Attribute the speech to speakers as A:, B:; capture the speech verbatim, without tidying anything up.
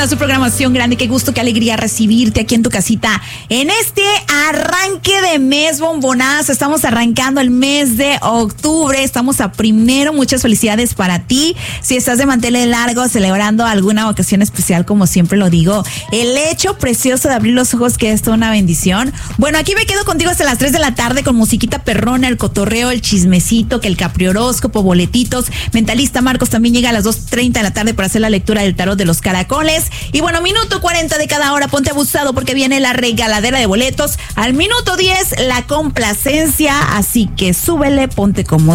A: toda su programación grande. Qué gusto, qué alegría recibirte aquí en tu casita. En este arranque de mes, bombonazo, estamos arrancando el mes de octubre. Estamos a primero. Muchas felicidades para ti. Si estás de manteles largos, celebrando alguna ocasión especial, como siempre lo digo, el hecho precioso de abrir los ojos, que es toda una bendición. Bueno, aquí me quedo contigo hasta las tres de la tarde con musiquita perrona, el cotorreo, el chismecito, que el caprioróscopo, boletitos. Mentalista Marcos también llega a las dos treinta de la tarde para hacer la lectura del tarot de los caracoles. Y bueno, minuto cuarenta de cada hora, ponte abusado porque viene la regaladera de boletos. Al minuto diez, la complacencia. Así que súbele, ponte como